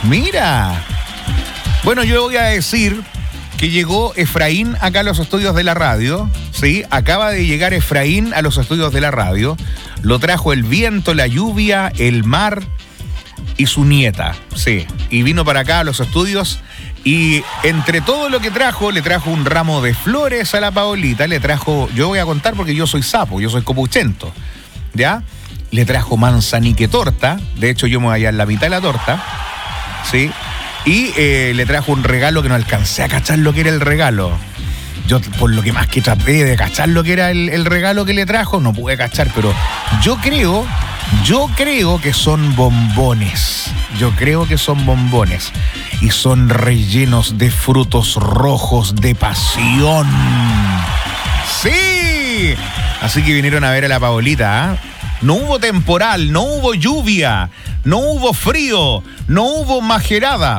Mira. Bueno, yo voy a decir que llegó Efraín acá a los estudios de la radio, ¿sí? Acaba de llegar Efraín a los estudios de la radio. Lo trajo el viento, la lluvia, el mar y su nieta, sí. Y vino para acá a los estudios y entre todo lo que trajo, le trajo un ramo de flores a la Paolita, le trajo, yo voy a contar porque yo soy sapo, yo soy copuchento, ¿ya? Le trajo manzanique torta, de hecho yo me voy a hallar la mitad de la torta, ¿sí? Y le trajo un regalo que no alcancé a cachar lo que era el regalo. Yo, por lo que más que traté de cachar lo que era el regalo que le trajo, no pude cachar, pero yo creo que son bombones. Yo creo que son bombones. Y son rellenos de frutos rojos de pasión. ¡Sí! Así que vinieron a ver a la Paolita, ¿eh? No hubo temporal, no hubo lluvia, no hubo frío, no hubo marejada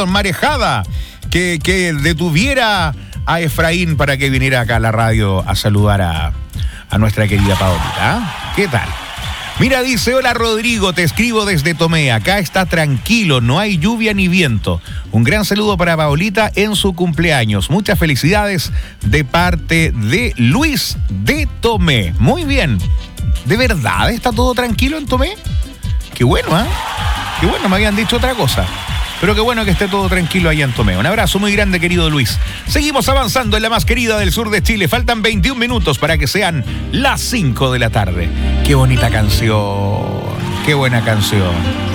que detuviera a Efraín para que viniera acá a la radio a saludar a nuestra querida Paolita. ¿Eh? ¿Qué tal? Mira, dice, hola Rodrigo, te escribo desde Tomé, acá está tranquilo, no hay lluvia ni viento. Un gran saludo para Paolita en su cumpleaños. Muchas felicidades de parte de Luis de Tomé. Muy bien. ¿De verdad está todo tranquilo en Tomé? Qué bueno, ¿eh? Qué bueno, me habían dicho otra cosa. Pero qué bueno que esté todo tranquilo allá en Tomé. Un abrazo muy grande, querido Luis. Seguimos avanzando en la más querida del sur de Chile. Faltan 21 minutos para que sean las 5 de la tarde. Qué bonita canción. Qué buena canción.